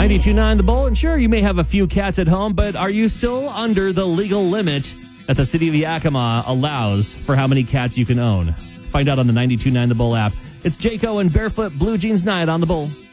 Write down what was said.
92.9 The Bull, and sure, you may have a few cats at home, but are you still under the legal limit that the city of Yakima allows for how many cats you can own? Find out on the 92.9 The Bull app. It's Jayco and Barefoot Blue Jeans Night on The Bull.